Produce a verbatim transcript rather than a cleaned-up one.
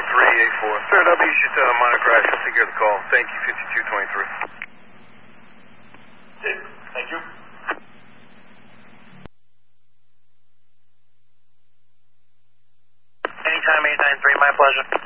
three eight four. Sir, W, you should uh, monitor crash. I'll take care of the call. Thank you, fifty-two twenty-three. Okay, thank you. Anytime, eight nine three, my pleasure.